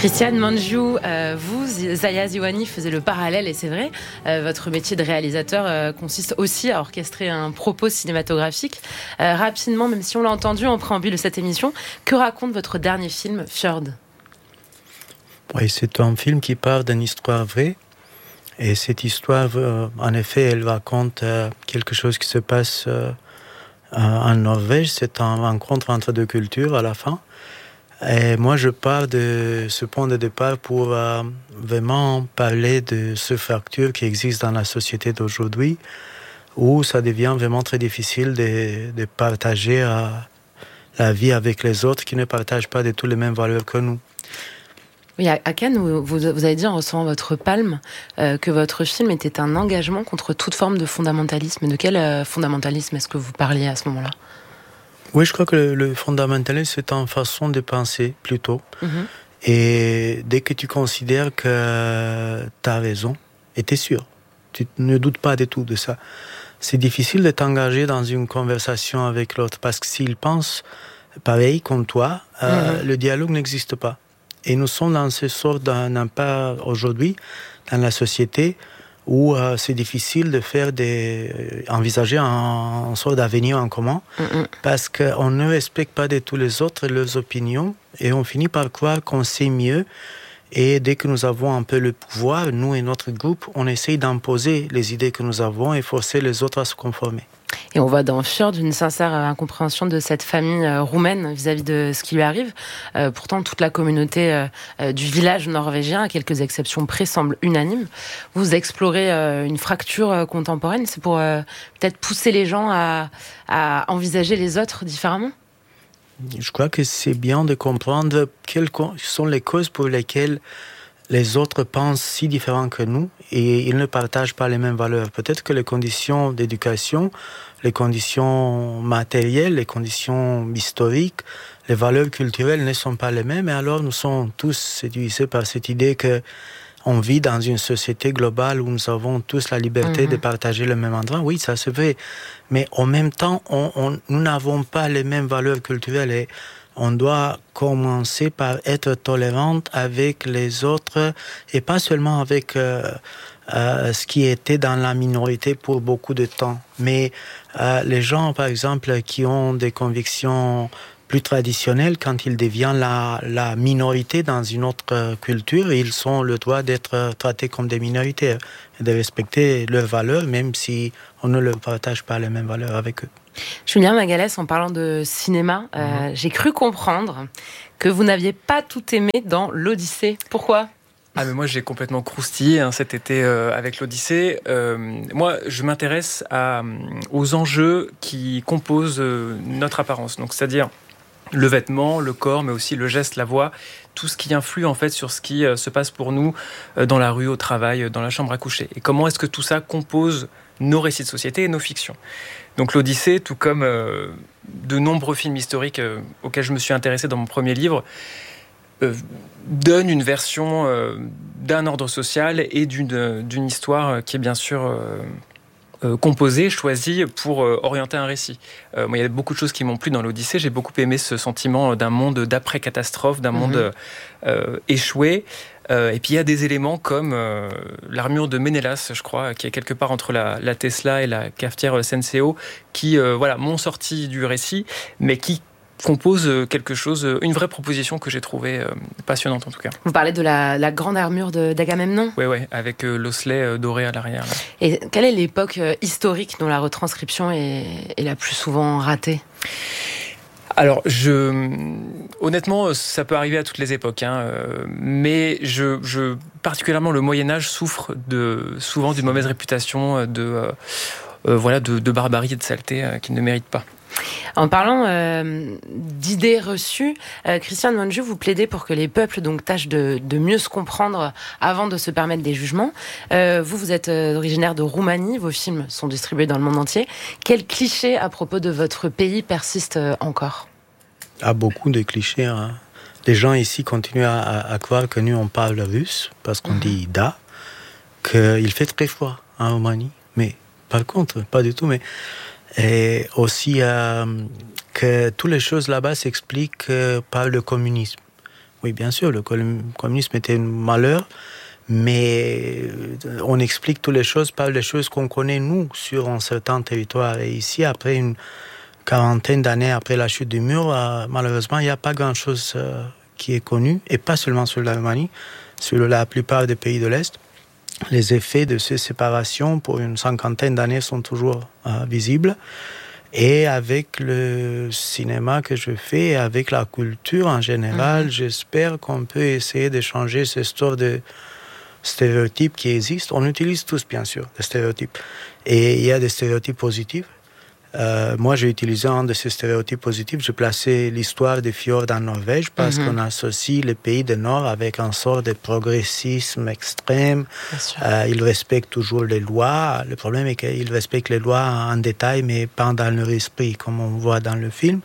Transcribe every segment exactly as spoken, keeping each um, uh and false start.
Christiane Mangiou, euh, vous, Zaya Ziwani, faisiez le parallèle, et c'est vrai, euh, votre métier de réalisateur euh, consiste aussi à orchestrer un propos cinématographique. Euh, rapidement, même si on l'a entendu en préambule de cette émission, que raconte votre dernier film, Fjord ? Oui, c'est un film qui parle d'une histoire vraie. Et cette histoire, euh, en effet, elle raconte euh, quelque chose qui se passe euh, en Norvège. C'est une rencontre entre deux cultures à la fin. Et moi, je pars de ce point de départ pour euh, vraiment parler de ce fracture qui existe dans la société d'aujourd'hui, où ça devient vraiment très difficile de, de partager euh, la vie avec les autres qui ne partagent pas de toutes les mêmes valeurs que nous. Oui, à Cannes, vous, vous avez dit en recevant votre palme euh, que votre film était un engagement contre toute forme de fondamentalisme. De quel euh, fondamentalisme est-ce que vous parliez à ce moment-là ? Oui, je crois que le, le fondamentalisme, c'est une façon de penser, plutôt. Mm-hmm. Et dès que tu considères que tu as raison, et tu es sûr, tu ne doutes pas du tout de ça, c'est difficile de t'engager dans une conversation avec l'autre, parce que s'il pense pareil comme toi, euh, mm-hmm. le dialogue n'existe pas. Et nous sommes dans ce sort d'impasse aujourd'hui, dans la société, où euh, c'est difficile de faire des, euh, envisager un, un sort d'avenir en commun, mm-hmm. parce qu'on ne respecte pas de tous les autres leurs opinions, et on finit par croire qu'on sait mieux. Et dès que nous avons un peu le pouvoir, nous et notre groupe, on essaye d'imposer les idées que nous avons et forcer les autres à se conformer. Et on voit dans Fjord une sincère incompréhension de cette famille roumaine vis-à-vis de ce qui lui arrive. Euh, pourtant, toute la communauté euh, du village norvégien, à quelques exceptions près, semble unanime. Vous explorez euh, une fracture contemporaine, c'est pour euh, peut-être pousser les gens à, à envisager les autres différemment ? Je crois que c'est bien de comprendre quelles sont les causes pour lesquelles les autres pensent si différents que nous et ils ne partagent pas les mêmes valeurs. Peut-être que les conditions d'éducation, les conditions matérielles, les conditions historiques, les valeurs culturelles ne sont pas les mêmes, et alors nous sommes tous séduisés par cette idée que on vit dans une société globale où nous avons tous la liberté mmh. de partager le même endroit. Oui, ça se fait. Mais en même temps, on, on, nous n'avons pas les mêmes valeurs culturelles et on doit commencer par être tolérante avec les autres et pas seulement avec euh, euh, ce qui était dans la minorité pour beaucoup de temps. Mais euh, les gens, par exemple, qui ont des convictions plus traditionnels, quand ils deviennent la, la minorité dans une autre culture, ils ont le droit d'être traités comme des minorités et de respecter leurs valeurs, même si on ne leur partage pas les mêmes valeurs avec eux. Julien Magalès, en parlant de cinéma, euh, mmh. j'ai cru comprendre que vous n'aviez pas tout aimé dans l'Odyssée. Pourquoi ? Ah mais moi j'ai complètement croustillé hein, cet été euh, avec l'Odyssée. Euh, moi je m'intéresse à, aux enjeux qui composent euh, notre apparence, donc c'est-à-dire le vêtement, le corps, mais aussi le geste, la voix, tout ce qui influe en fait sur ce qui euh, se passe pour nous euh, dans la rue, au travail, dans la chambre à coucher. Et comment est-ce que tout ça compose nos récits de société et nos fictions. Donc l'Odyssée, tout comme euh, de nombreux films historiques euh, auxquels je me suis intéressé dans mon premier livre, euh, donne une version euh, d'un ordre social et d'une, d'une histoire qui est bien sûr... Euh, Euh, composé, choisi pour euh, orienter un récit. Euh, moi, il y a beaucoup de choses qui m'ont plu dans l'Odyssée. J'ai beaucoup aimé ce sentiment d'un monde d'après-catastrophe, d'un mmh. monde euh, échoué. Euh, et puis, il y a des éléments comme euh, l'armure de Ménélas, je crois, qui est quelque part entre la, la Tesla et la cafetière S N C O, qui euh, voilà, m'ont sorti du récit, mais qui compose quelque chose, une vraie proposition que j'ai trouvée euh, passionnante en tout cas. Vous parlez de la, la grande armure de, d'Agamemnon ? Oui, oui, avec euh, l'osselet euh, doré à l'arrière. Là. Et quelle est l'époque euh, historique dont la retranscription est, est la plus souvent ratée ? Alors, je, honnêtement, ça peut arriver à toutes les époques, hein, euh, mais je, je, particulièrement le Moyen-Âge souffre de, souvent d'une mauvaise réputation, de, euh, euh, voilà, de, de barbarie et de saleté euh, qu'il ne mérite pas. En parlant euh, d'idées reçues, euh, Christiane Mangiou, vous plaidez pour que les peuples donc tâchent de, de mieux se comprendre avant de se permettre des jugements. Euh, vous, vous êtes euh, originaire de Roumanie, vos films sont distribués dans le monde entier. Quels clichés à propos de votre pays persistent euh, encore ? Ah, beaucoup de clichés. Hein. Les gens ici continuent à, à, à croire que nous, on parle russe, parce qu'on mm-hmm. dit « da », qu'il fait très froid en Roumanie. Mais par contre, pas du tout, mais... Et aussi euh, que toutes les choses là-bas s'expliquent euh, par le communisme. oui, bien sûr, le communisme était un malheur, mais on explique toutes les choses par les choses qu'on connaît, nous, sur un certain territoire. Et ici, après une quarantaine d'années après la chute du mur, euh, malheureusement, il n'y a pas grand-chose euh, qui est connu, et pas seulement sur l'Allemagne, sur la plupart des pays de l'Est. Les effets de ces séparations pour une cinquantaine d'années sont toujours euh, visibles. Et avec le cinéma que je fais, et avec la culture en général, mmh. j'espère qu'on peut essayer de changer cette histoire de stéréotypes qui existent. On utilise tous, bien sûr, des stéréotypes. Et il y a des stéréotypes positifs. Euh, moi, j'ai utilisé un de ces stéréotypes positifs. J'ai placé l'histoire des fjords en Norvège parce mm-hmm. qu'on associe les pays du Nord avec un sort de progressisme extrême. Euh, ils respectent toujours les lois. Le problème est qu'ils respectent les lois en détail, mais pas dans leur esprit, comme on voit dans le film.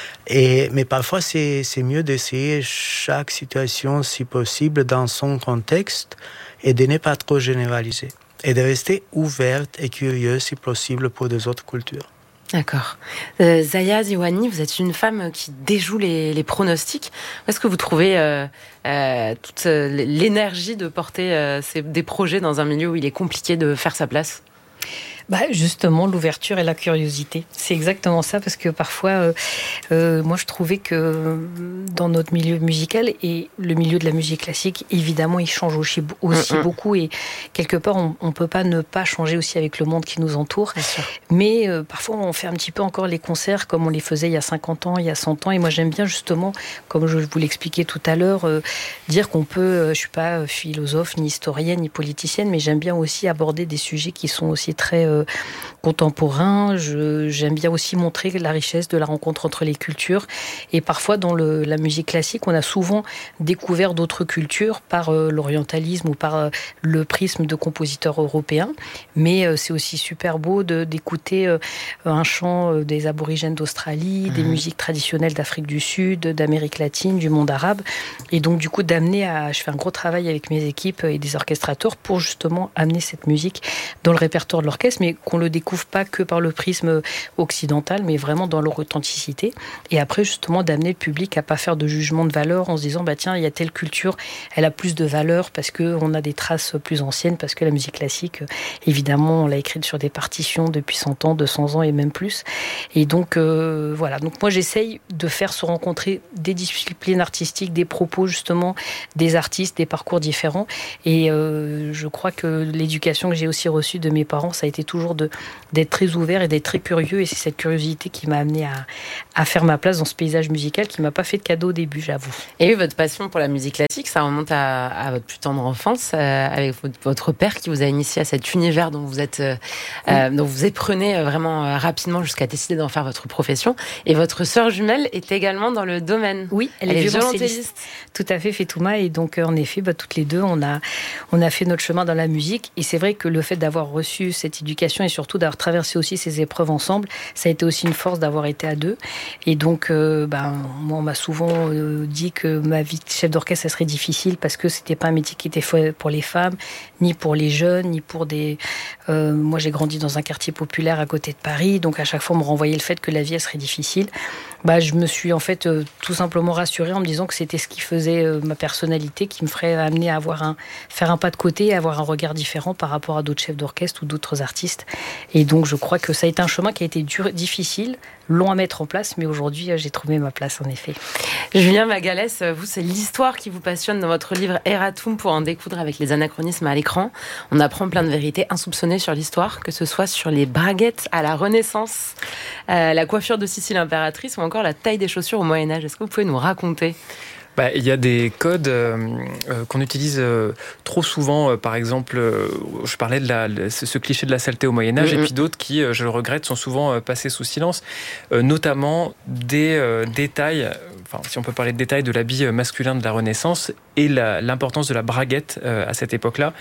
Et, mais parfois, c'est, c'est mieux d'essayer chaque situation, si possible, dans son contexte et de ne pas trop généraliser. Et de rester ouverte et curieuse, si possible, pour des autres cultures. D'accord. Euh, Zaya Ziwani, vous êtes une femme qui déjoue les, les pronostics. Où est-ce que vous trouvez euh, euh, toute l'énergie de porter euh, ces, des projets dans un milieu où il est compliqué de faire sa place ? Bah justement, l'ouverture et la curiosité. C'est exactement ça, parce que parfois, euh, euh, moi je trouvais que dans notre milieu musical, et le milieu de la musique classique, évidemment, il change aussi, aussi mm-hmm. beaucoup, et quelque part, on ne peut pas ne pas changer aussi avec le monde qui nous entoure. Mais euh, parfois, on fait un petit peu encore les concerts comme on les faisait il y a cinquante ans, il y a cent ans, et moi j'aime bien justement, comme je vous l'expliquais tout à l'heure, euh, dire qu'on peut, euh, je ne suis pas philosophe, ni historienne, ni politicienne, mais j'aime bien aussi aborder des sujets qui sont aussi très... Euh, contemporain. Je, j'aime bien aussi montrer la richesse de la rencontre entre les cultures. Et parfois, dans le, la musique classique, on a souvent découvert d'autres cultures par euh, l'orientalisme ou par euh, le prisme de compositeurs européens. Mais euh, c'est aussi super beau de, d'écouter euh, un chant euh, des aborigènes d'Australie, mmh. des musiques traditionnelles d'Afrique du Sud, d'Amérique latine, du monde arabe. Et donc, du coup, d'amener à... Je fais un gros travail avec mes équipes et des orchestrateurs pour justement amener cette musique dans le répertoire de l'orchestre, mais qu'on le découvre pas que par le prisme occidental, mais vraiment dans leur authenticité. Et après, justement, d'amener le public à pas faire de jugement de valeur en se disant, bah tiens, il y a telle culture, elle a plus de valeur parce que on a des traces plus anciennes, parce que la musique classique, évidemment, on l'a écrite sur des partitions depuis cent ans, deux cents ans et même plus. Et donc, euh, voilà. Donc, moi, j'essaye de faire se rencontrer des disciplines artistiques, des propos, justement, des artistes, des parcours différents. Et euh, je crois que l'éducation que j'ai aussi reçue de mes parents, ça a été toujours de, d'être très ouvert et d'être très curieux. Et c'est cette curiosité qui m'a amené à, à faire ma place dans ce paysage musical qui ne m'a pas fait de cadeau au début, j'avoue. Et oui, votre passion pour la musique classique, ça remonte à, à votre plus tendre enfance, euh, avec votre, votre père qui vous a initié à cet univers dont vous êtes, euh, oui. euh, dont vous éprenez vraiment euh, rapidement jusqu'à décider d'en faire votre profession. Et votre sœur jumelle est également dans le domaine. Oui, elle, elle est violoncelliste. Tout à fait, Fetouma. Et donc, euh, en effet, bah, toutes les deux, on a, on a fait notre chemin dans la musique. Et c'est vrai que le fait d'avoir reçu cette éducation et surtout d'avoir traversé aussi ces épreuves ensemble, ça a été aussi une force d'avoir été à deux. Et donc, euh, ben, moi, on m'a souvent euh, dit que ma vie de chef d'orchestre, ça serait difficile parce que c'était pas un métier qui était fait pour les femmes, ni pour les jeunes, ni pour des... Euh, moi, j'ai grandi dans un quartier populaire à côté de Paris, donc à chaque fois, on me renvoyait le fait que la vie, elle serait difficile. Bah, je me suis en fait euh, tout simplement rassurée en me disant que c'était ce qui faisait euh, ma personnalité, qui me ferait amener à avoir un, faire un pas de côté et avoir un regard différent par rapport à d'autres chefs d'orchestre ou d'autres artistes. Et donc, je crois que ça a été un chemin qui a été dur, difficile, long à mettre en place, mais aujourd'hui, j'ai trouvé ma place, en effet. Julien Magalès, vous, c'est l'histoire qui vous passionne dans votre livre Eratum, pour en découdre avec les anachronismes à l'écran. On apprend plein de vérités insoupçonnées sur l'histoire, que ce soit sur les braguettes à la Renaissance, euh, la coiffure de Sissi l'impératrice ou encore la taille des chaussures au Moyen-Âge. Est-ce que vous pouvez nous raconter ? Bah, il y a des codes euh, euh, qu'on utilise euh, trop souvent. Euh, par exemple, euh, je parlais de, la, de ce cliché de la saleté au Moyen-Âge, mm-hmm. et puis d'autres qui, euh, je le regrette, sont souvent euh, passés sous silence, euh, notamment des euh, détails, enfin, si on peut parler de détails de l'habit masculin de la Renaissance et la, l'importance de la braguette euh, à cette époque-là.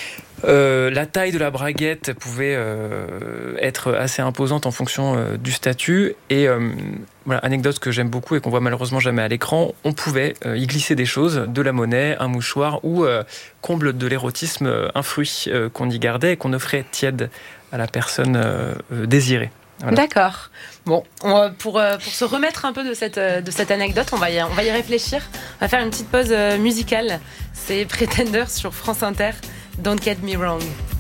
Euh, la taille de la braguette pouvait euh, être assez imposante en fonction euh, du statut. Et euh, voilà, anecdote que j'aime beaucoup et qu'on voit malheureusement jamais à l'écran, on pouvait euh, y glisser des choses, de la monnaie, un mouchoir ou, euh, comble de l'érotisme, un fruit euh, qu'on y gardait et qu'on offrait tiède à la personne euh, désirée. Voilà. D'accord. Bon, on, pour, pour se remettre un peu de cette, de cette anecdote, on va, y, on va y réfléchir. On va faire une petite pause musicale. C'est Pretenders sur France Inter. Don't Get Me Wrong.